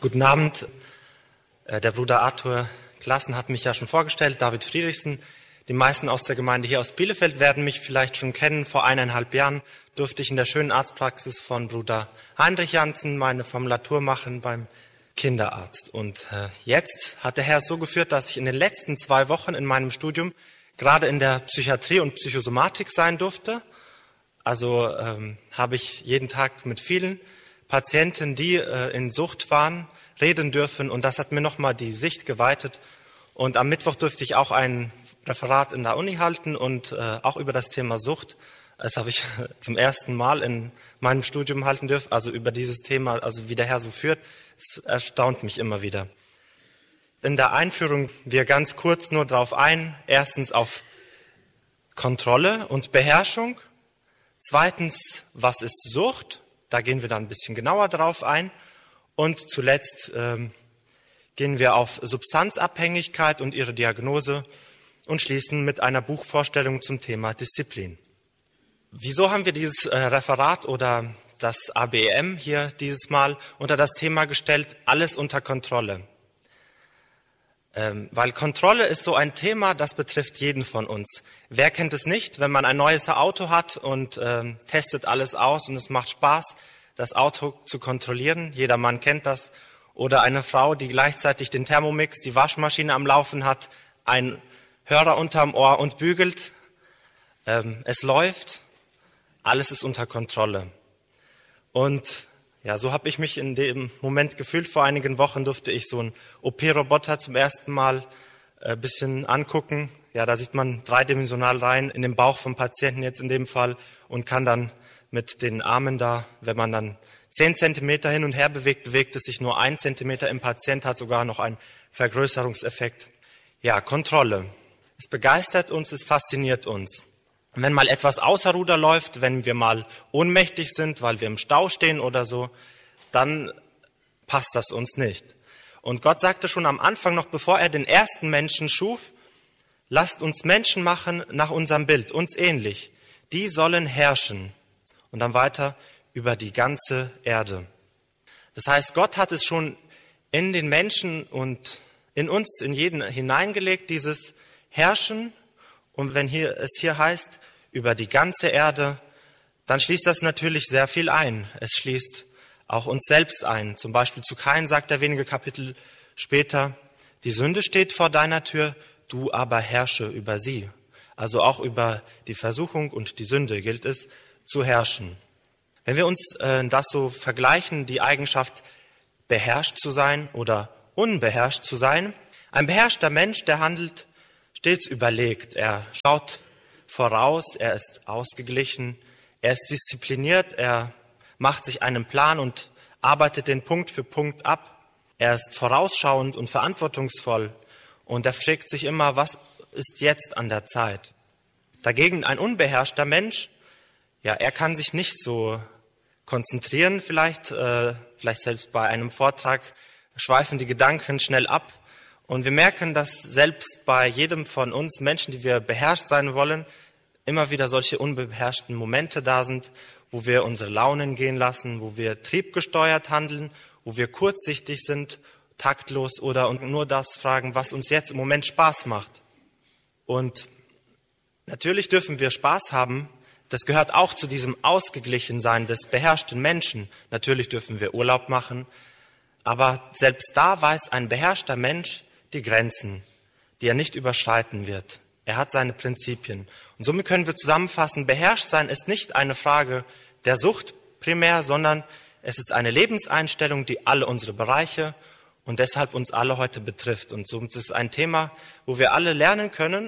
Guten Abend. Der Bruder Arthur Klassen hat mich ja schon vorgestellt, David Friedrichsen. Die meisten aus der Gemeinde hier aus Bielefeld werden mich vielleicht schon kennen. Vor 1,5 Jahren durfte ich in der schönen Arztpraxis von Bruder Heinrich Jansen meine Formulatur machen beim Kinderarzt. Und jetzt hat der Herr es so geführt, dass ich in den letzten 2 Wochen in meinem Studium gerade in der Psychiatrie und Psychosomatik sein durfte. Also habe ich jeden Tag mit vielen Patienten, die in Sucht waren, reden dürfen. Und das hat mir nochmal die Sicht geweitet. Und am Mittwoch durfte ich auch ein Referat in der Uni halten und auch über das Thema Sucht. Das habe ich zum ersten Mal in meinem Studium halten dürfen. Also über dieses Thema, also wie der Herr so führt, es erstaunt mich immer wieder. In der Einführung wir ganz kurz nur darauf ein. Erstens auf Kontrolle und Beherrschung. Zweitens, was ist Sucht? Da gehen wir dann ein bisschen genauer drauf ein. Und zuletzt gehen wir auf Substanzabhängigkeit und ihre Diagnose und schließen mit einer Buchvorstellung zum Thema Disziplin. Wieso haben wir dieses Referat oder das ABM hier dieses Mal unter das Thema gestellt, alles unter Kontrolle? Weil Kontrolle ist so ein Thema, das betrifft jeden von uns. Wer kennt es nicht, wenn man ein neues Auto hat und testet alles aus und es macht Spaß, das Auto zu kontrollieren? Jeder Mann kennt das. Oder eine Frau, die gleichzeitig den Thermomix, die Waschmaschine am Laufen hat, einen Hörer unterm Ohr und bügelt. Es läuft, alles ist unter Kontrolle. Und ja, so habe ich mich in dem Moment gefühlt. Vor einigen Wochen durfte ich so einen OP-Roboter zum ersten Mal ein bisschen angucken. Ja, da sieht man dreidimensional rein in den Bauch vom Patienten jetzt in dem Fall und kann dann mit den Armen da, wenn man dann 10 Zentimeter hin und her bewegt, bewegt es sich nur 1 Zentimeter im Patient, hat sogar noch einen Vergrößerungseffekt. Ja, Kontrolle. Es begeistert uns, es fasziniert uns. Und wenn mal etwas außer Ruder läuft, wenn wir mal ohnmächtig sind, weil wir im Stau stehen oder so, dann passt das uns nicht. Und Gott sagte schon am Anfang, noch bevor er den ersten Menschen schuf, lasst uns Menschen machen nach unserem Bild, uns ähnlich. Die sollen herrschen. Und dann weiter über die ganze Erde. Das heißt, Gott hat es schon in den Menschen und in uns, in jeden hineingelegt, dieses Herrschen. Und wenn es hier heißt, über die ganze Erde, dann schließt das natürlich sehr viel ein. Es schließt auch uns selbst ein. Zum Beispiel zu Kain sagt er wenige Kapitel später, die Sünde steht vor deiner Tür, du aber herrsche über sie. Also auch über die Versuchung und die Sünde gilt es zu herrschen. Wenn wir uns das so vergleichen, die Eigenschaft beherrscht zu sein oder unbeherrscht zu sein, ein beherrschter Mensch, der handelt stets überlegt, er schaut voraus, er ist ausgeglichen, er ist diszipliniert, er macht sich einen Plan und arbeitet den Punkt für Punkt ab. Er ist vorausschauend und verantwortungsvoll und er fragt sich immer, was ist jetzt an der Zeit? Dagegen ein unbeherrschter Mensch, ja, er kann sich nicht so konzentrieren, vielleicht selbst bei einem Vortrag schweifen die Gedanken schnell ab. Und wir merken, dass selbst bei jedem von uns Menschen, die wir beherrscht sein wollen, immer wieder solche unbeherrschten Momente da sind, wo wir unsere Launen gehen lassen, wo wir triebgesteuert handeln, wo wir kurzsichtig sind, taktlos oder und nur das fragen, was uns jetzt im Moment Spaß macht. Und natürlich dürfen wir Spaß haben. Das gehört auch zu diesem Ausgeglichensein des beherrschten Menschen. Natürlich dürfen wir Urlaub machen, aber selbst da weiß ein beherrschter Mensch die Grenzen, die er nicht überschreiten wird. Er hat seine Prinzipien. Und somit können wir zusammenfassen, beherrscht sein ist nicht eine Frage der Sucht primär, sondern es ist eine Lebenseinstellung, die alle unsere Bereiche und deshalb uns alle heute betrifft. Und somit ist es ein Thema, wo wir alle lernen können,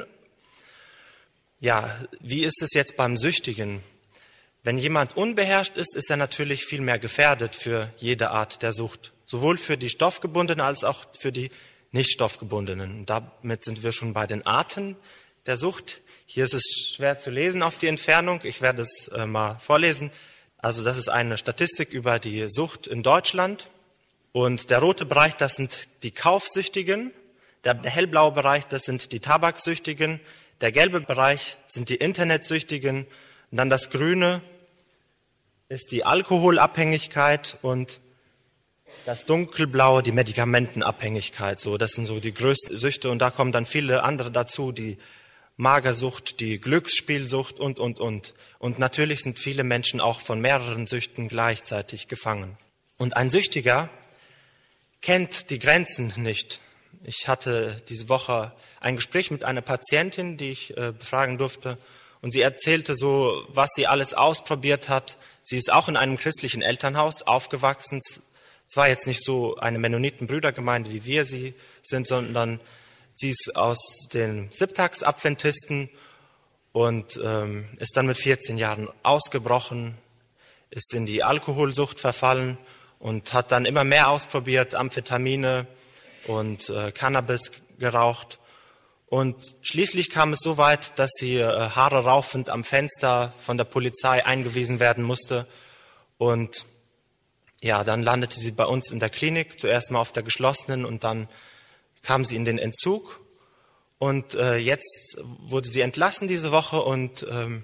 ja, wie ist es jetzt beim Süchtigen? Wenn jemand unbeherrscht ist, ist er natürlich viel mehr gefährdet für jede Art der Sucht. Sowohl für die Stoffgebundenen als auch für die Nicht-Stoffgebundenen. Und damit sind wir schon bei den Arten der Sucht. Hier ist es schwer zu lesen auf die Entfernung. Ich werde es mal vorlesen. Also das ist eine Statistik über die Sucht in Deutschland. Und der rote Bereich, das sind die Kaufsüchtigen. Der hellblaue Bereich, das sind die Tabaksüchtigen. Der gelbe Bereich sind die Internetsüchtigen. Und dann das grüne ist die Alkoholabhängigkeit und Das Dunkelblaue, die Medikamentenabhängigkeit, so, das sind so die größten Süchte und da kommen dann viele andere dazu, die Magersucht, die Glücksspielsucht und. Und natürlich sind viele Menschen auch von mehreren Süchten gleichzeitig gefangen. Und ein Süchtiger kennt die Grenzen nicht. Ich hatte diese Woche ein Gespräch mit einer Patientin, die ich befragen durfte. Und sie erzählte so, was sie alles ausprobiert hat. Sie ist auch in einem christlichen Elternhaus aufgewachsen. Es war jetzt nicht so eine Mennoniten-Brüdergemeinde, wie wir sie sind, sondern sie ist aus den Siebtagsadventisten und ist dann mit 14 Jahren ausgebrochen, ist in die Alkoholsucht verfallen und hat dann immer mehr ausprobiert, Amphetamine und Cannabis geraucht. Und schließlich kam es so weit, dass sie Haare raufend am Fenster von der Polizei eingewiesen werden musste. Und ja, dann landete sie bei uns in der Klinik, zuerst mal auf der geschlossenen und dann kam sie in den Entzug. Und jetzt wurde sie entlassen diese Woche und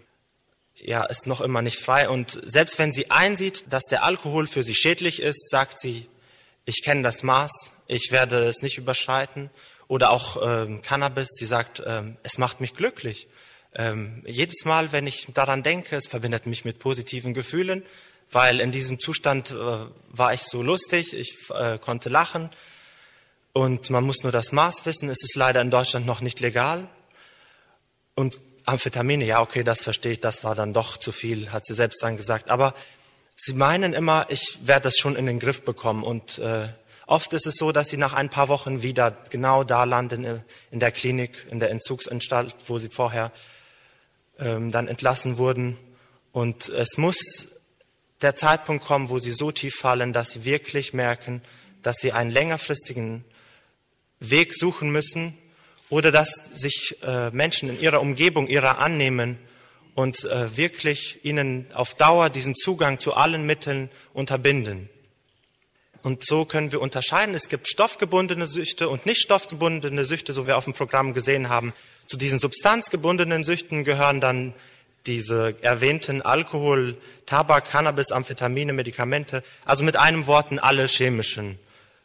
ist noch immer nicht frei. Und selbst wenn sie einsieht, dass der Alkohol für sie schädlich ist, sagt sie, ich kenne das Maß, ich werde es nicht überschreiten. Oder auch Cannabis, sie sagt, es macht mich glücklich. Jedes Mal, wenn ich daran denke, es verbindet mich mit positiven Gefühlen, weil in diesem Zustand war ich so lustig, ich konnte lachen. Und man muss nur das Maß wissen, es ist leider in Deutschland noch nicht legal. Und Amphetamine, ja okay, das verstehe ich, das war dann doch zu viel, hat sie selbst dann gesagt. Aber sie meinen immer, ich werde das schon in den Griff bekommen. Und oft ist es so, dass sie nach ein paar Wochen wieder genau da landen in der Klinik, in der Entzugsanstalt, wo sie vorher dann entlassen wurden. Und es muss der Zeitpunkt kommen, wo sie so tief fallen, dass sie wirklich merken, dass sie einen längerfristigen Weg suchen müssen oder dass sich Menschen in ihrer Umgebung ihrer annehmen und wirklich ihnen auf Dauer diesen Zugang zu allen Mitteln unterbinden. Und so können wir unterscheiden. Es gibt stoffgebundene Süchte und nicht stoffgebundene Süchte, so wie wir auf dem Programm gesehen haben. Zu diesen substanzgebundenen Süchten gehören dann diese erwähnten Alkohol, Tabak, Cannabis, Amphetamine, Medikamente. Also mit einem Worten alle chemischen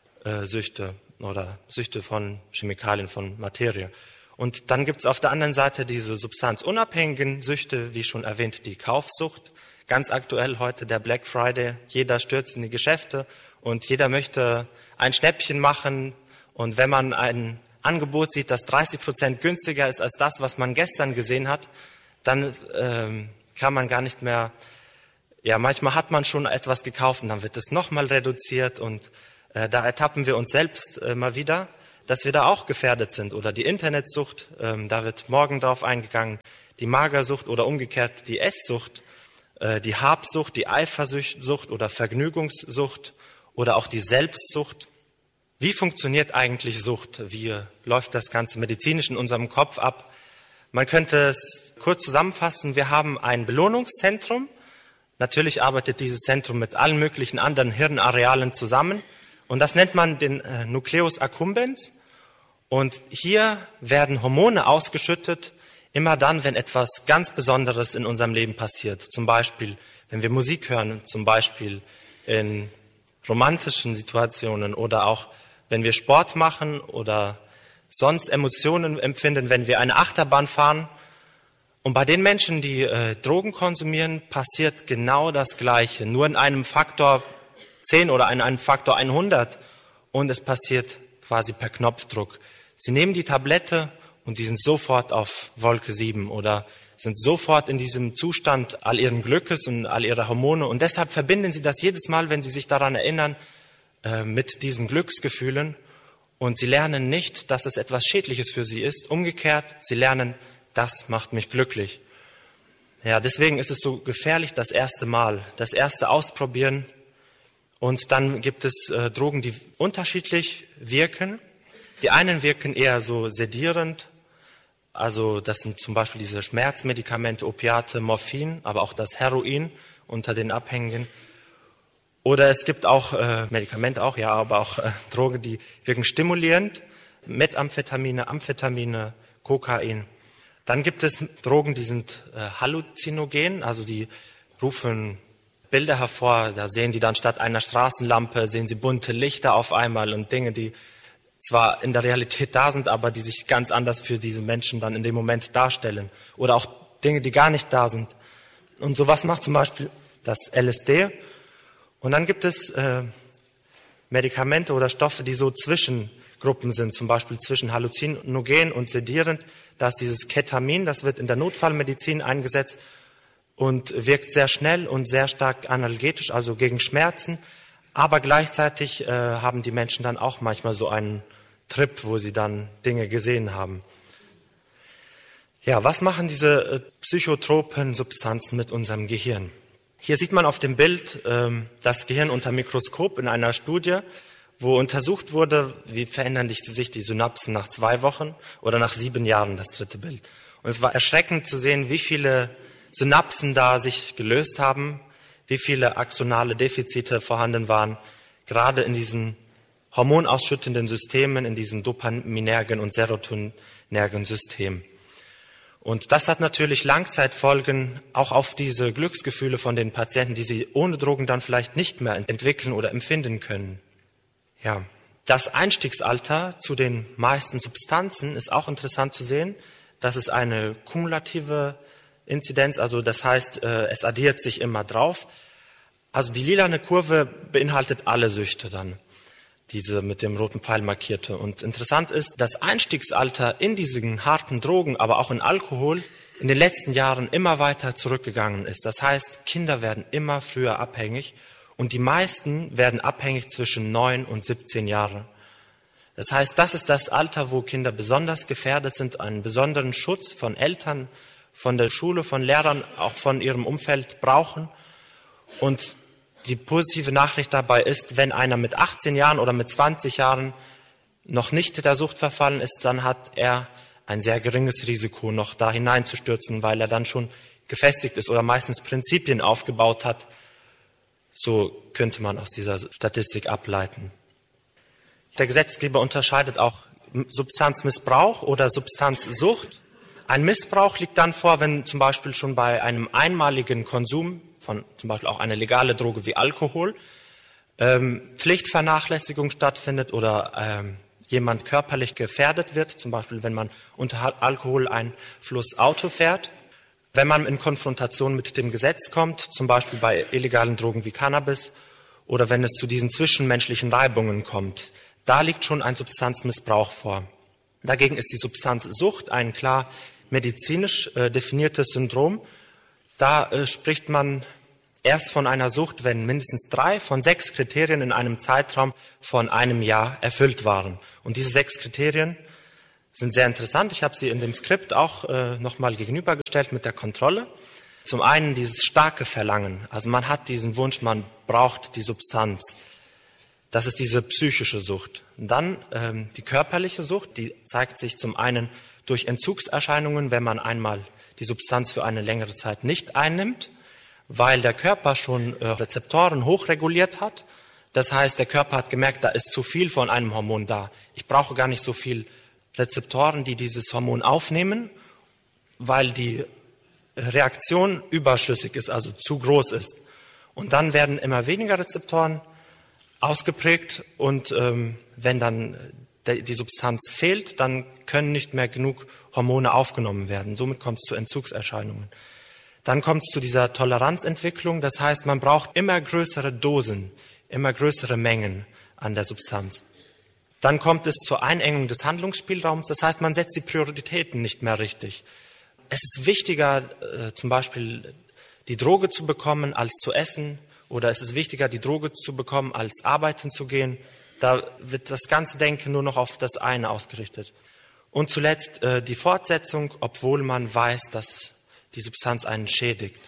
Süchte oder Süchte von Chemikalien, von Materie. Und dann gibt's auf der anderen Seite diese substanzunabhängigen Süchte, wie schon erwähnt, die Kaufsucht. Ganz aktuell heute der Black Friday. Jeder stürzt in die Geschäfte und jeder möchte ein Schnäppchen machen. Und wenn man ein Angebot sieht, das 30% günstiger ist als das, was man gestern gesehen hat, dann kann man gar nicht mehr, ja, manchmal hat man schon etwas gekauft und dann wird es nochmal reduziert und da ertappen wir uns selbst mal wieder, dass wir da auch gefährdet sind. Oder die Internetsucht, da wird morgen drauf eingegangen, die Magersucht oder umgekehrt die Esssucht, die Habsucht, die Eifersucht oder Vergnügungssucht oder auch die Selbstsucht. Wie funktioniert eigentlich Sucht? Wie läuft das Ganze medizinisch in unserem Kopf ab? Man könnte es kurz zusammenfassen. Wir haben ein Belohnungszentrum. Natürlich arbeitet dieses Zentrum mit allen möglichen anderen Hirnarealen zusammen. Und das nennt man den Nucleus accumbens. Und hier werden Hormone ausgeschüttet, immer dann, wenn etwas ganz Besonderes in unserem Leben passiert. Zum Beispiel, wenn wir Musik hören, zum Beispiel in romantischen Situationen oder auch, wenn wir Sport machen oder sonst Emotionen empfinden, wenn wir eine Achterbahn fahren. Und bei den Menschen, die Drogen konsumieren, passiert genau das Gleiche, nur in einem Faktor 10 oder in einem Faktor 100 und es passiert quasi per Knopfdruck. Sie nehmen die Tablette und sie sind sofort auf Wolke 7 oder sind sofort in diesem Zustand all ihren Glückes und all ihrer Hormone und deshalb verbinden sie das jedes Mal, wenn sie sich daran erinnern, mit diesen Glücksgefühlen und sie lernen nicht, dass es etwas Schädliches für sie ist. Umgekehrt, sie lernen, das macht mich glücklich. Ja, deswegen ist es so gefährlich, das erste Mal, das erste Ausprobieren. Und dann gibt es Drogen, die unterschiedlich wirken. Die einen wirken eher so sedierend. Also das sind zum Beispiel diese Schmerzmedikamente, Opiate, Morphin, aber auch das Heroin unter den Abhängigen. Oder es gibt auch Medikamente, auch ja, aber auch Drogen, die wirken stimulierend. Methamphetamine, Amphetamine, Kokain. Dann gibt es Drogen, die sind halluzinogen, also die rufen Bilder hervor. Da sehen die dann statt einer Straßenlampe, sehen sie bunte Lichter auf einmal und Dinge, die zwar in der Realität da sind, aber die sich ganz anders für diese Menschen dann in dem Moment darstellen. Oder auch Dinge, die gar nicht da sind. Und sowas macht zum Beispiel das LSD. Und dann gibt es Medikamente oder Stoffe, die so Zwischengruppen sind, zum Beispiel zwischen halluzinogen und sedierend. Da ist dieses Ketamin, das wird in der Notfallmedizin eingesetzt und wirkt sehr schnell und sehr stark analgetisch, also gegen Schmerzen. Aber gleichzeitig haben die Menschen dann auch manchmal so einen Trip, wo sie dann Dinge gesehen haben. Ja, was machen diese psychotropen Substanzen mit unserem Gehirn? Hier sieht man auf dem Bild das Gehirn unter Mikroskop in einer Studie, wo untersucht wurde, wie verändern sich die Synapsen nach 2 Wochen oder nach 7 Jahren, das dritte Bild. Und es war erschreckend zu sehen, wie viele Synapsen da sich gelöst haben, wie viele axonale Defizite vorhanden waren, gerade in diesen hormonausschüttenden Systemen, in diesen dopaminergen und serotoninergen Systemen. Und das hat natürlich Langzeitfolgen auch auf diese Glücksgefühle von den Patienten, die sie ohne Drogen dann vielleicht nicht mehr entwickeln oder empfinden können. Ja, das Einstiegsalter zu den meisten Substanzen ist auch interessant zu sehen. Das ist eine kumulative Inzidenz, also das heißt, es addiert sich immer drauf. Also die lilane Kurve beinhaltet alle Süchte dann, diese mit dem roten Pfeil markierte. Und interessant ist, das Einstiegsalter in diesen harten Drogen, aber auch in Alkohol, in den letzten Jahren immer weiter zurückgegangen ist. Das heißt, Kinder werden immer früher abhängig und die meisten werden abhängig zwischen 9 und 17 Jahre. Das heißt, das ist das Alter, wo Kinder besonders gefährdet sind, einen besonderen Schutz von Eltern, von der Schule, von Lehrern, auch von ihrem Umfeld brauchen. Und die positive Nachricht dabei ist, wenn einer mit 18 Jahren oder mit 20 Jahren noch nicht der Sucht verfallen ist, dann hat er ein sehr geringes Risiko, noch da hineinzustürzen, weil er dann schon gefestigt ist oder meistens Prinzipien aufgebaut hat. So könnte man aus dieser Statistik ableiten. Der Gesetzgeber unterscheidet auch Substanzmissbrauch oder Substanzsucht. Ein Missbrauch liegt dann vor, wenn zum Beispiel schon bei einem einmaligen Konsum von zum Beispiel auch eine legale Droge wie Alkohol Pflichtvernachlässigung stattfindet oder jemand körperlich gefährdet wird, zum Beispiel wenn man unter Alkoholeinfluss Auto fährt. Wenn man in Konfrontation mit dem Gesetz kommt, zum Beispiel bei illegalen Drogen wie Cannabis oder wenn es zu diesen zwischenmenschlichen Reibungen kommt, da liegt schon ein Substanzmissbrauch vor. Dagegen ist die Substanzsucht ein klar medizinisch definiertes Syndrom. Da spricht man erst von einer Sucht, wenn mindestens 3 von 6 Kriterien in einem Zeitraum von einem Jahr erfüllt waren. Und diese 6 Kriterien sind sehr interessant. Ich habe sie in dem Skript auch nochmal gegenübergestellt mit der Kontrolle. Zum einen dieses starke Verlangen. Also man hat diesen Wunsch, man braucht die Substanz. Das ist diese psychische Sucht. Und dann die körperliche Sucht, die zeigt sich zum einen durch Entzugserscheinungen, wenn man einmal die Substanz für eine längere Zeit nicht einnimmt, weil der Körper schon Rezeptoren hochreguliert hat. Das heißt, der Körper hat gemerkt, da ist zu viel von einem Hormon da. Ich brauche gar nicht so viel Rezeptoren, die dieses Hormon aufnehmen, weil die Reaktion überschüssig ist, also zu groß ist. Und dann werden immer weniger Rezeptoren ausgeprägt und wenn dann die Substanz fehlt, dann können nicht mehr genug Hormone aufgenommen werden. Somit kommt es zu Entzugserscheinungen. Dann kommt es zu dieser Toleranzentwicklung. Das heißt, man braucht immer größere Dosen, immer größere Mengen an der Substanz. Dann kommt es zur Einengung des Handlungsspielraums. Das heißt, man setzt die Prioritäten nicht mehr richtig. Es ist wichtiger, zum Beispiel die Droge zu bekommen, als zu essen. Oder es ist wichtiger, die Droge zu bekommen, als arbeiten zu gehen. Da wird das ganze Denken nur noch auf das eine ausgerichtet. Und zuletzt die Fortsetzung, obwohl man weiß, dass die Substanz einen schädigt.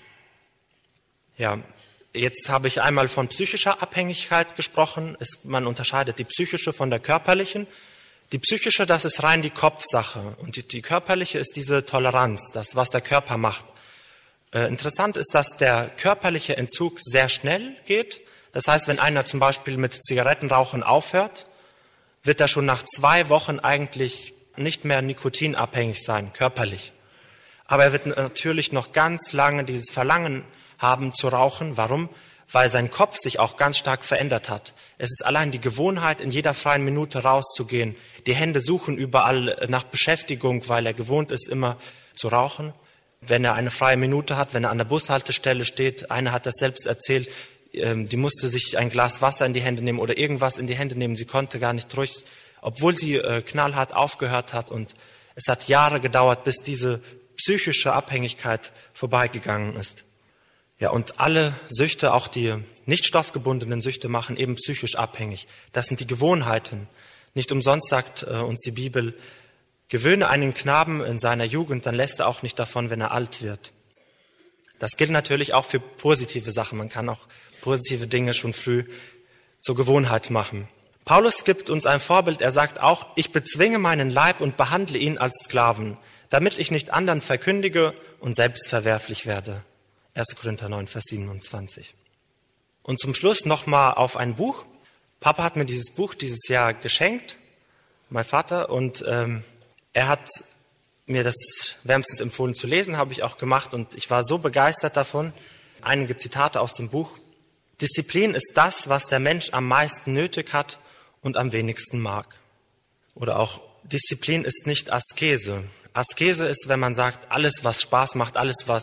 Ja, jetzt habe ich einmal von psychischer Abhängigkeit gesprochen. Man unterscheidet die psychische von der körperlichen. Die psychische, das ist rein die Kopfsache. Und die körperliche ist diese Toleranz, das, was der Körper macht. Interessant ist, dass der körperliche Entzug sehr schnell geht. Das heißt, wenn einer zum Beispiel mit Zigarettenrauchen aufhört, wird er schon nach 2 Wochen eigentlich nicht mehr nikotinabhängig sein, körperlich. Aber er wird natürlich noch ganz lange dieses Verlangen haben zu rauchen. Warum? weil sein Kopf sich auch ganz stark verändert hat. Es ist allein die Gewohnheit, in jeder freien Minute rauszugehen. Die Hände suchen überall nach Beschäftigung, weil er gewohnt ist, immer zu rauchen. Wenn er eine freie Minute hat, wenn er an der Bushaltestelle steht, eine hat das selbst erzählt, die musste sich ein Glas Wasser in die Hände nehmen oder irgendwas in die Hände nehmen. Sie konnte gar nicht ruhig, obwohl sie knallhart aufgehört hat. Und es hat Jahre gedauert, bis diese psychische Abhängigkeit vorbeigegangen ist. Ja, und alle Süchte, auch die nicht stoffgebundenen Süchte, machen eben psychisch abhängig. Das sind die Gewohnheiten. Nicht umsonst sagt uns die Bibel, gewöhne einen Knaben in seiner Jugend, dann lässt er auch nicht davon, wenn er alt wird. Das gilt natürlich auch für positive Sachen. Man kann auch positive Dinge schon früh zur Gewohnheit machen. Paulus gibt uns ein Vorbild. Er sagt auch, ich bezwinge meinen Leib und behandle ihn als Sklaven, damit ich nicht anderen verkündige und selbst verwerflich werde. 1. Korinther 9, Vers 27. Und zum Schluss nochmal auf ein Buch. Papa hat mir dieses Buch dieses Jahr geschenkt, mein Vater, und er hat mir das wärmstens empfohlen zu lesen, habe ich auch gemacht und ich war so begeistert davon. Einige Zitate aus dem Buch. Disziplin ist das, was der Mensch am meisten nötig hat und am wenigsten mag. Oder auch Disziplin ist nicht Askese. Askese ist, wenn man sagt, alles, was Spaß macht, alles, was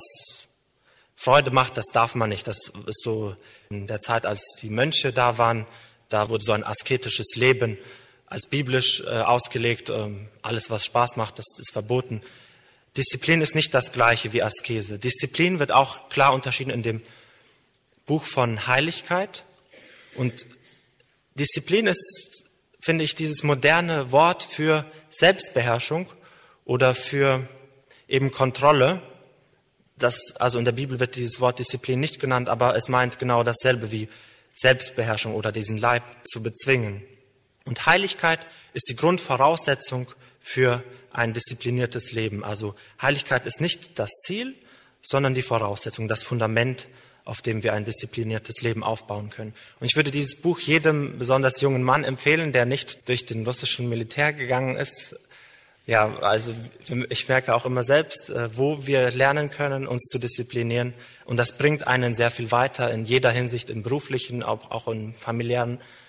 Freude macht, das darf man nicht. Das ist so in der Zeit, als die Mönche da waren, da wurde so ein asketisches Leben als biblisch ausgelegt. Alles, was Spaß macht, das ist verboten. Disziplin ist nicht das Gleiche wie Askese. Disziplin wird auch klar unterschieden in dem Buch von Heiligkeit. Und Disziplin ist, finde ich, dieses moderne Wort für Selbstbeherrschung oder für eben Kontrolle. Also in der Bibel wird dieses Wort Disziplin nicht genannt, aber es meint genau dasselbe wie Selbstbeherrschung oder diesen Leib zu bezwingen. Und Heiligkeit ist die Grundvoraussetzung für ein diszipliniertes Leben. Also Heiligkeit ist nicht das Ziel, sondern die Voraussetzung, das Fundament, auf dem wir ein diszipliniertes Leben aufbauen können. Und ich würde dieses Buch jedem besonders jungen Mann empfehlen, der nicht durch den russischen Militär gegangen ist. Ja, also ich merke auch immer selbst, wo wir lernen können, uns zu disziplinieren. Und das bringt einen sehr viel weiter in jeder Hinsicht, im beruflichen, auch im familiären